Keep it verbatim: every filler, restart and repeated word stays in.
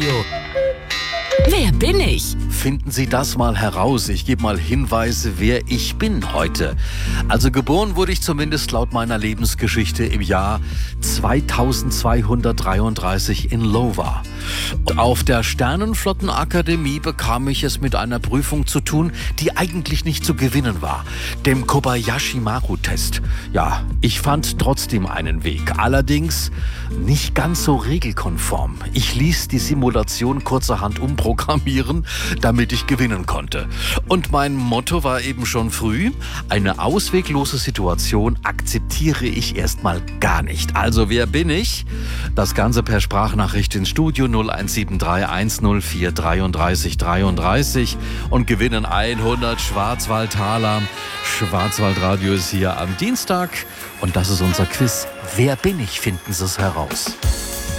Radio. Wer bin ich? Finden Sie das mal heraus. Ich gebe mal Hinweise, wer ich bin heute. Also geboren wurde ich zumindest laut meiner Lebensgeschichte im Jahr zweitausendzweihundertdreiunddreißig in Iowa. Und auf der Sternenflottenakademie bekam ich es mit einer Prüfung zu tun, die eigentlich nicht zu gewinnen war. Dem Kobayashi-Maru-Test. Ja, ich fand trotzdem einen Weg. Allerdings nicht ganz so regelkonform. Ich ließ die Simulation kurzerhand umprogrammieren, damit ich gewinnen konnte. Und mein Motto war eben schon früh: eine ausweglose Situation akzeptiere ich erstmal gar nicht. Also wer bin ich? Das Ganze per Sprachnachricht ins Studio null eins sieben drei eins null vier dreiunddreißig dreiunddreißig und gewinnen hundert Schwarzwaldtaler. Schwarzwaldradio ist hier am Dienstag und das ist unser Quiz. Wer bin ich? Finden Sie es heraus.